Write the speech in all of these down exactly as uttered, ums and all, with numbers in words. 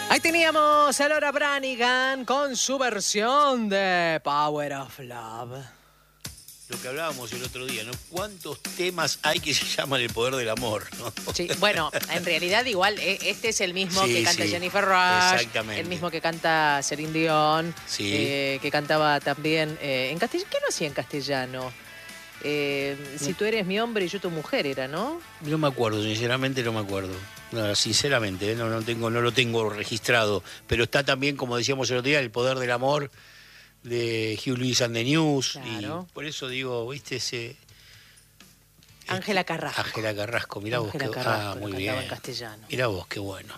Ahí teníamos a Laura Branigan con su versión de Power of Love. Lo que hablábamos el otro día, ¿no? ¿Cuántos temas hay que se llaman el poder del amor, ¿no? Sí, bueno, en realidad igual este es el mismo Sí, que canta sí, Jennifer Rush, exactamente. el mismo que canta Celine Dion, Sí. eh, que cantaba también eh, en castellano. ¿Qué no hacía en castellano? Eh, si tú eres mi hombre y yo tu mujer era, ¿no? No me acuerdo, sinceramente no me acuerdo. No, sinceramente, ¿eh? no, no, tengo, no lo tengo registrado. Pero está también, como decíamos el otro día, el poder del amor de Hugh Lewis and the News. Claro. Y por eso digo, ¿viste ese...? Ángela Carrasco. Ángela Carrasco, mirá vos. Ángela que... Carrasco, Ah, muy lo bien. cantaba en castellano. Mirá vos, qué bueno.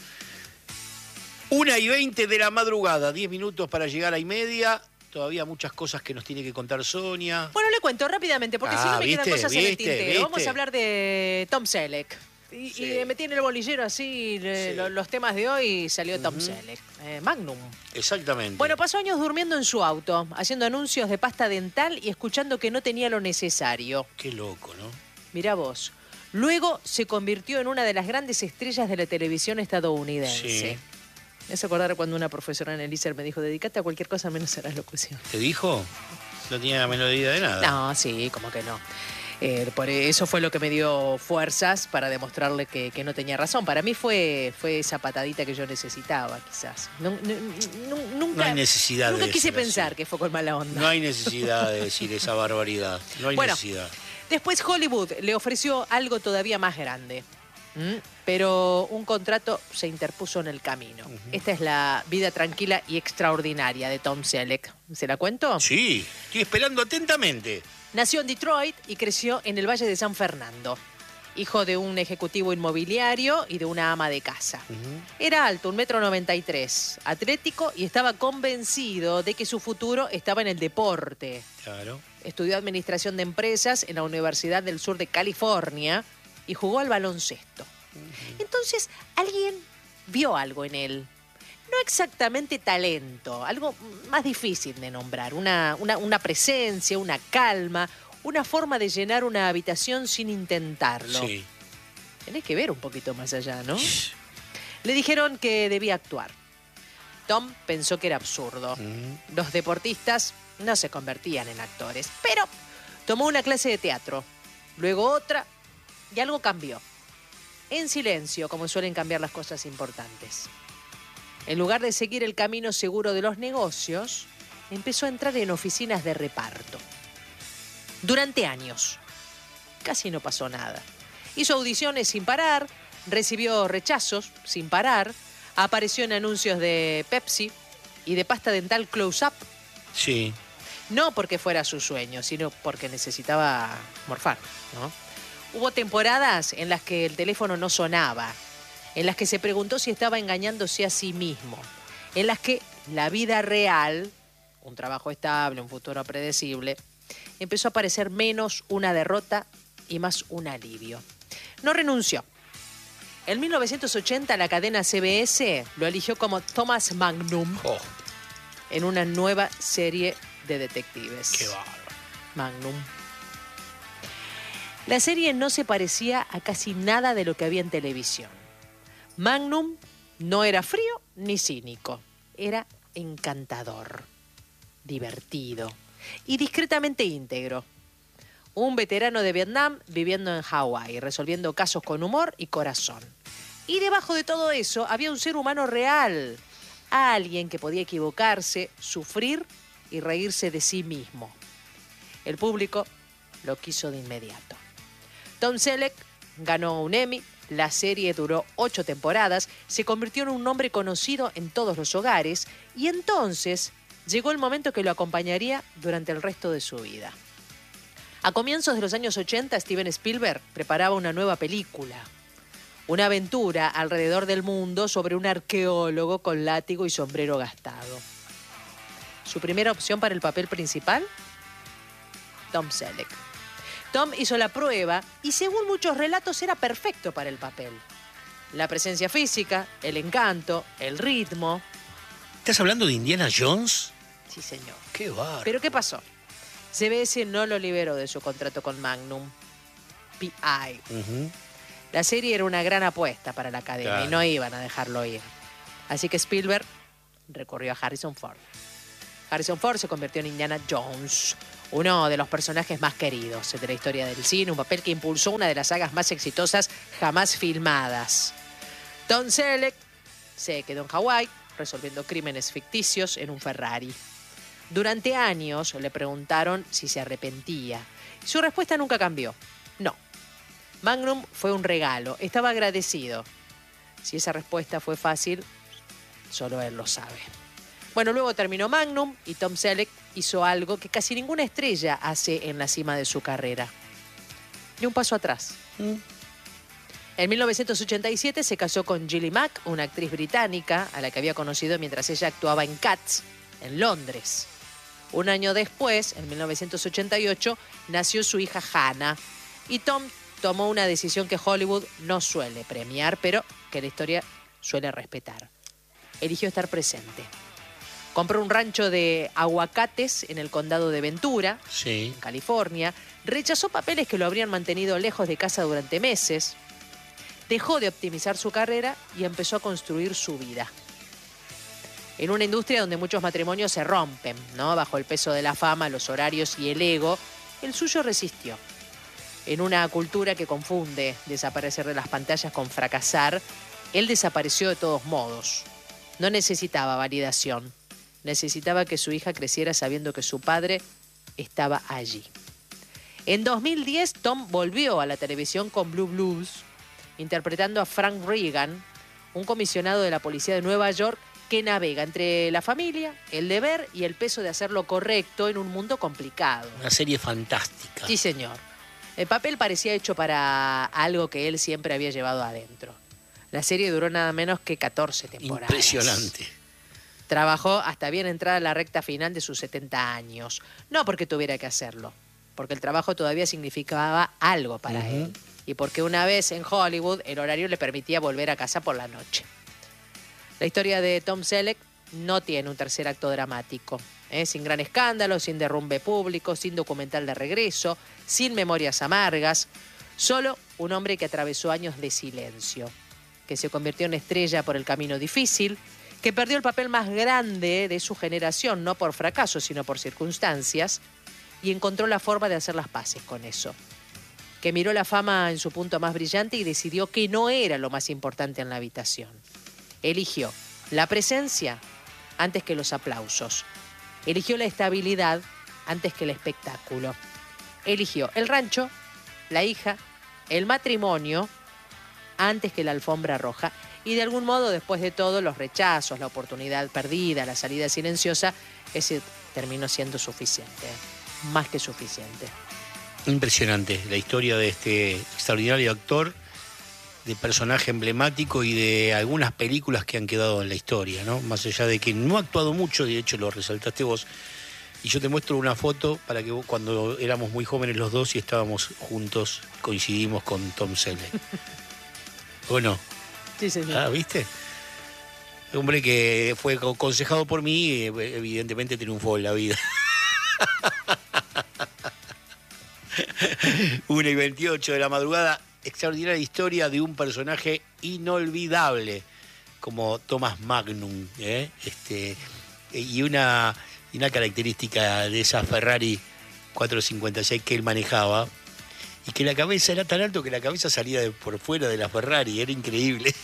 Una y veinte de la madrugada, diez minutos para llegar a y media. Todavía muchas cosas que nos tiene que contar Sonia. Bueno, le cuento rápidamente, porque Ah, si no me ¿viste? quedan cosas en el ¿Viste? tintero. ¿Viste? Vamos a hablar de Tom Selleck. Y, Sí. y metí en el bolillero así le- Sí. lo- los temas de hoy y salió Tom Ujú. Selleck. Eh, Magnum. Exactamente. Bueno, pasó años durmiendo en su auto, haciendo anuncios de pasta dental y escuchando que no tenía lo necesario. Qué loco, ¿no? Mirá vos. Luego se convirtió en una de las grandes estrellas de la televisión estadounidense. Sí. Me hace acordar cuando una profesora en el I S E R me dijo, dedícate a cualquier cosa menos a la locución. ¿Te dijo? No tenía la menor idea de nada. No, sí, como que no. Eh, por eso fue lo que me dio fuerzas para demostrarle que, que no tenía razón. Para mí fue, fue esa patadita que yo necesitaba, quizás. No, no- no- nunca, No hay necesidad nunca de quise ser pensar así. que fue con mala onda. No hay necesidad de decir esa barbaridad. No hay Bueno, necesidad. Después Hollywood le ofreció algo todavía más grande. ¿Mm? Pero un contrato se interpuso en el camino. Ujú. Esta es la vida tranquila y extraordinaria de Tom Selleck. ¿Se la cuento? Sí, estoy esperando atentamente. Nació en Detroit y creció en el Valle de San Fernando. Hijo de un ejecutivo inmobiliario y de una ama de casa. Ujú. Era alto, un metro noventa y tres, atlético y estaba convencido de que su futuro estaba en el deporte. Claro. Estudió administración de empresas en la Universidad del Sur de California y jugó al baloncesto. Entonces, alguien vio algo en él. No exactamente talento, algo más difícil de nombrar. Una, una, una presencia, una calma, una forma de llenar una habitación sin intentarlo. Sí. Tenés que ver un poquito más allá, ¿no? Le dijeron que debía actuar. Tom pensó que era absurdo. Ujú. Los deportistas no se convertían en actores, pero tomó una clase de teatro, luego otra, y algo cambió. En silencio, como suelen cambiar las cosas importantes. En lugar de seguir el camino seguro de los negocios, empezó a entrar en oficinas de reparto. Durante años, casi no pasó nada. Hizo audiciones sin parar, recibió rechazos sin parar, apareció en anuncios de Pepsi y de pasta dental Close-Up. Sí. No porque fuera su sueño, sino porque necesitaba morfar, ¿no? Hubo temporadas en las que el teléfono no sonaba, en las que se preguntó si estaba engañándose a sí mismo, en las que la vida real, un trabajo estable, un futuro predecible, empezó a parecer menos una derrota y más un alivio. No renunció. En mil novecientos ochenta la cadena C B S lo eligió como Thomas Magnum Oh, en una nueva serie de detectives. qué bárbaro. Magnum. La serie no se parecía a casi nada de lo que había en televisión. Magnum no era frío ni cínico. Era encantador, divertido y discretamente íntegro. Un veterano de Vietnam viviendo en Hawái, resolviendo casos con humor y corazón. Y debajo de todo eso había un ser humano real. Alguien que podía equivocarse, sufrir y reírse de sí mismo. El público lo quiso de inmediato. Tom Selleck ganó un Emmy, la serie duró ocho temporadas, se convirtió en un nombre conocido en todos los hogares y entonces llegó el momento que lo acompañaría durante el resto de su vida. A comienzos de los años ochenta, Steven Spielberg preparaba una nueva película. Una aventura alrededor del mundo sobre un arqueólogo con látigo y sombrero gastado. Su primera opción para el papel principal, Tom Selleck. Tom hizo la prueba y según muchos relatos era perfecto para el papel. La presencia física, el encanto, el ritmo. ¿Estás hablando de Indiana Jones? Sí, señor. Qué bárbaro. ¿Pero qué pasó? C B S no lo liberó de su contrato con Magnum. P I. Ujú. La serie era una gran apuesta para la cadena Claro. y no iban a dejarlo ir. Así que Spielberg recurrió a Harrison Ford. Harrison Ford se convirtió en Indiana Jones, uno de los personajes más queridos de la historia del cine, un papel que impulsó una de las sagas más exitosas jamás filmadas. Tom Selleck se quedó en Hawái resolviendo crímenes ficticios en un Ferrari. Durante años le preguntaron si se arrepentía. Su respuesta nunca cambió. No. Magnum fue un regalo. Estaba agradecido. Si esa respuesta fue fácil, solo él lo sabe. Bueno, luego terminó Magnum y Tom Selleck hizo algo que casi ninguna estrella hace en la cima de su carrera. Y un paso atrás. Mm. En mil novecientos ochenta y siete se casó con Gilly Mack, una actriz británica a la que había conocido mientras ella actuaba en Cats, en Londres. Un año después, en mil novecientos ochenta y ocho, nació su hija Hannah. Y Tom tomó una decisión que Hollywood no suele premiar, pero que la historia suele respetar. Eligió estar presente. Compró un rancho de aguacates en el condado de Ventura, sí, en California. Rechazó papeles que lo habrían mantenido lejos de casa durante meses. Dejó de optimizar su carrera y empezó a construir su vida. En una industria donde muchos matrimonios se rompen, ¿no? Bajo el peso de la fama, los horarios y el ego, el suyo resistió. En una cultura que confunde desaparecer de las pantallas con fracasar, él desapareció de todos modos. No necesitaba validación. Necesitaba que su hija creciera sabiendo que su padre estaba allí. En dos mil diez, Tom volvió a la televisión con Blue Blues, interpretando a Frank Reagan, un comisionado de la policía de Nueva York que navega entre la familia, el deber y el peso de hacer lo correcto en un mundo complicado. Una serie fantástica. Sí, señor. El papel parecía hecho para algo que él siempre había llevado adentro. La serie duró nada menos que catorce temporadas. Impresionante. Trabajó hasta bien entrada la recta final de sus setenta años. No porque tuviera que hacerlo, porque el trabajo todavía significaba algo para uh-huh. él. Y porque una vez en Hollywood el horario le permitía volver a casa por la noche. La historia de Tom Selleck no tiene un tercer acto dramático. ¿eh? Sin gran escándalo, sin derrumbe público, sin documental de regreso, sin memorias amargas. Solo un hombre que atravesó años de silencio, que se convirtió en estrella por el camino difícil, que perdió el papel más grande de su generación, no por fracaso, sino por circunstancias, y encontró la forma de hacer las paces con eso. Que miró la fama en su punto más brillante y decidió que no era lo más importante en la habitación. Eligió la presencia antes que los aplausos. Eligió la estabilidad antes que el espectáculo. Eligió el rancho, la hija, el matrimonio antes que la alfombra roja. Y de algún modo, después de todo, los rechazos, la oportunidad perdida, la salida silenciosa, ese terminó siendo suficiente, más que suficiente. Impresionante la historia de este extraordinario actor, de personaje emblemático y de algunas películas que han quedado en la historia, ¿no? Más allá de que no ha actuado mucho, de hecho lo resaltaste vos, y yo te muestro una foto para que vos, cuando éramos muy jóvenes los dos y estábamos juntos, coincidimos con Tom Selleck. ¿O no? Sí, señor. Ah, ¿viste? Hombre que fue aconsejado por mí y evidentemente triunfó en la vida. una y veintiocho de la madrugada, extraordinaria historia de un personaje inolvidable como Thomas Magnum, ¿eh? este, y una, una característica de esa Ferrari cuatrocientos cincuenta y seis que él manejaba, y que la cabeza era tan alto que la cabeza salía de por fuera de la Ferrari, era increíble.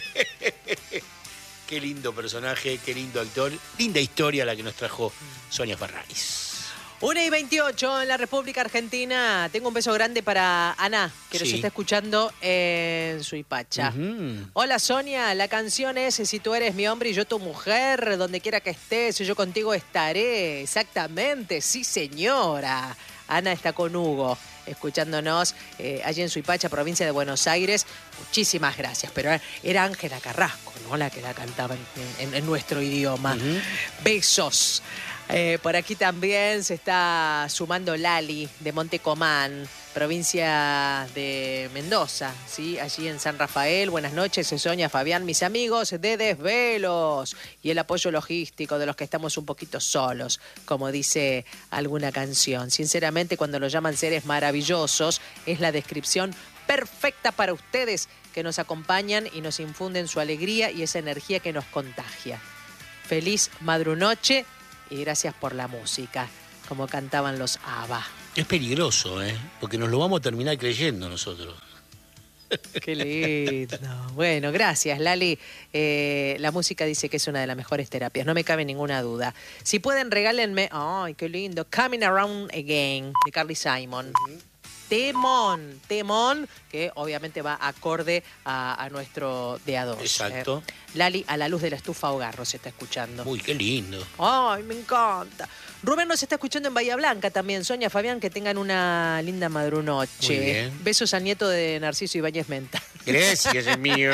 Qué lindo personaje, qué lindo actor, linda historia la que nos trajo Sonia Ferraris. una y veintiocho en la República Argentina. Tengo un beso grande para Ana, que nos sí. está escuchando en Suipacha. Uh-huh. Hola Sonia, la canción es Si tú eres mi hombre y yo tu mujer, donde quiera que estés, yo contigo estaré. Exactamente, sí señora. Ana está con Hugo, escuchándonos eh, allí en Suipacha, provincia de Buenos Aires. Muchísimas gracias. Pero era Ángela Carrasco, ¿no? La que la cantaba en, en, en nuestro idioma. Uh-huh. Besos. Eh, por aquí también se está sumando Lali de Montecomán, provincia de Mendoza, ¿sí? Allí en San Rafael. Buenas noches, Sonia, Fabián, mis amigos de Desvelos y el apoyo logístico de los que estamos un poquito solos, como dice alguna canción. Sinceramente, cuando lo llaman seres maravillosos, es la descripción perfecta para ustedes que nos acompañan y nos infunden su alegría y esa energía que nos contagia. Feliz madrunoche y gracias por la música, como cantaban los ABBA. Es peligroso, ¿eh? Porque nos lo vamos a terminar creyendo nosotros. Qué lindo. Bueno, gracias, Lali. Eh, la música dice que es una de las mejores terapias, no me cabe ninguna duda. Si pueden, regálenme... ¡Ay, qué lindo! Coming Around Again, de Carly Simon. Uh-huh. Temón, temón, que obviamente va acorde a, a nuestro de A dos. Exacto. Eh. Lali, a la luz de la estufa hogar nos está escuchando. Uy, qué lindo. Ay, me encanta. Rubén nos está escuchando en Bahía Blanca también. Sonia, Fabián, que tengan una linda madrunoche. Muy bien. Besos al nieto de Narciso Ibáñez Menta. Gracias, es mío.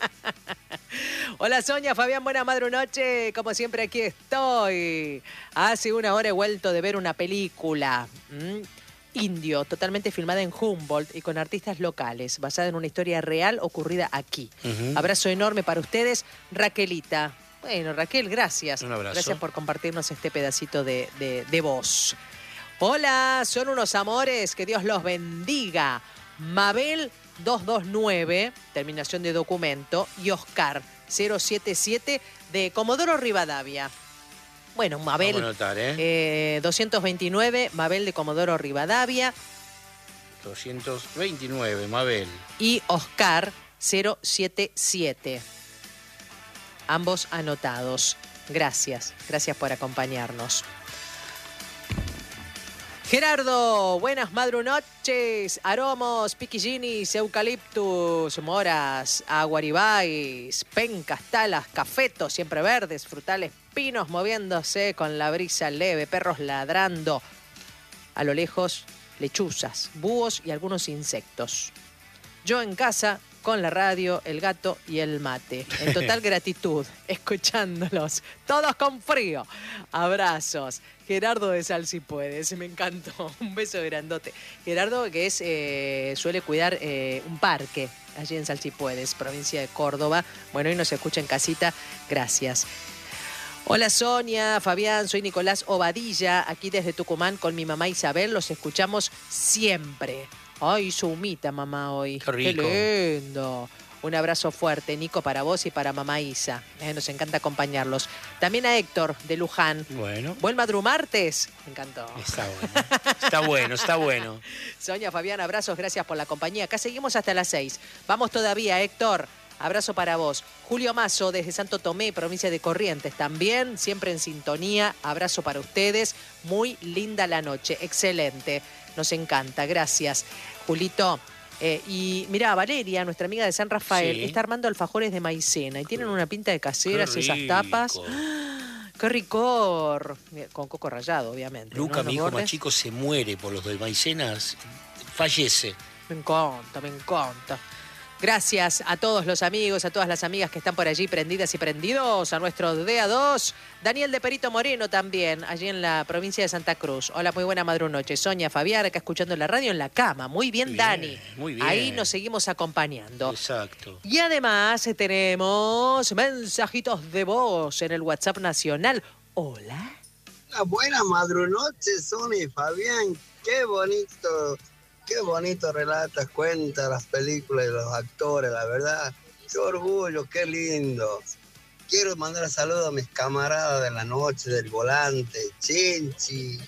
Hola Sonia, Fabián, buena madrunoche. Como siempre aquí estoy. Hace una hora he vuelto de ver una película. ¿Mm? Indio, totalmente filmada en Humboldt y con artistas locales, basada en una historia real ocurrida aquí. Uh-huh. Abrazo enorme para ustedes, Raquelita. Bueno, Raquel, gracias. Un abrazo. Gracias por compartirnos este pedacito de, de, de voz. Hola, son unos amores, que Dios los bendiga. Mabel dos dos nueve, terminación de documento, y Oscar cero siete siete de Comodoro Rivadavia. Bueno, Mabel, vamos a anotar, ¿eh? Eh, doscientos veintinueve, Mabel de Comodoro Rivadavia. doscientos veintinueve, Mabel. Y Oscar cero siete siete. Ambos anotados. Gracias, gracias por acompañarnos. Gerardo, buenas madrunoches. Aromos, piquillinis, eucaliptus, moras, aguaribáis, pencas, talas, cafetos, siempre verdes, frutales, pinos moviéndose con la brisa leve, perros ladrando. A lo lejos, lechuzas, búhos y algunos insectos. Yo en casa, con la radio, el gato y el mate. En total gratitud, escuchándolos, todos con frío. Abrazos. Gerardo de Sal Si Puedes, me encantó. Un beso grandote. Gerardo, que es eh, suele cuidar eh, un parque allí en Sal Si Puedes, provincia de Córdoba. Bueno, y nos escucha en casita. Gracias. Hola Sonia, Fabián, soy Nicolás Obadilla, aquí desde Tucumán con mi mamá Isabel. Los escuchamos siempre. Ay, hizo humita mamá hoy. Qué rico. Qué lindo. Un abrazo fuerte, Nico, para vos y para mamá Isa. Eh, nos encanta acompañarlos. También a Héctor, de Luján. Bueno. Buen madrumartes. Me encantó. Está bueno. Está bueno, está bueno. Sonia, Fabián, abrazos, gracias por la compañía. Acá seguimos hasta las seis. Vamos todavía, Héctor. Abrazo para vos. Julio Mazo, desde Santo Tomé, provincia de Corrientes. También, siempre en sintonía. Abrazo para ustedes. Muy linda la noche. Excelente. Nos encanta. Gracias, Julito. Eh, y mirá, Valeria, nuestra amiga de San Rafael, sí, está armando alfajores de maicena y tienen una pinta de caseras esas tapas. ¡Ah! ¡Qué ricor! Con coco rallado, obviamente. Luca, ¿no? mi hijo más chico, se muere por los de maicenas, fallece. Me encanta, me encanta. Gracias a todos los amigos, a todas las amigas que están por allí prendidas y prendidos, a nuestro D A dos, Daniel de Perito Moreno también, allí en la provincia de Santa Cruz. Hola, muy buena madrunoche. Sonia, Fabián, acá escuchando la radio en la cama. Muy bien, bien, Dani. Muy bien. Ahí nos seguimos acompañando. Exacto. Y además tenemos mensajitos de voz en el WhatsApp nacional. Hola. Una buena madrunoche, Sonia y Fabián. Qué bonito. Qué bonito relatas, cuenta las películas y los actores, la verdad. Qué orgullo, qué lindo. Quiero mandar saludos a mis camaradas de la noche, del volante, Chinchi,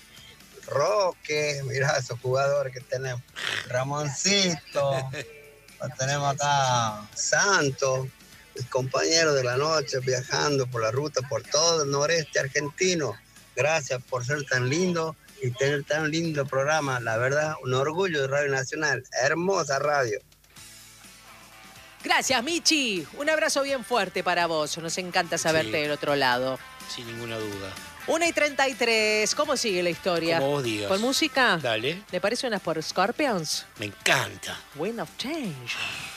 Roque, mirá esos jugadores que tenemos. Ramoncito, lo tenemos acá, Santos, mis compañeros de la noche viajando por la ruta, por todo el noreste argentino. Gracias por ser tan lindo y tener tan lindo programa, la verdad, un orgullo de Radio Nacional, hermosa radio. Gracias, Michi. Un abrazo bien fuerte para vos. Nos encanta saberte sí, del otro lado. Sin ninguna duda. una y treinta y tres. ¿Cómo sigue la historia? Como vos digas. ¿Con música? Dale. ¿Le parece unas por Scorpions? Me encanta. Wind of Change.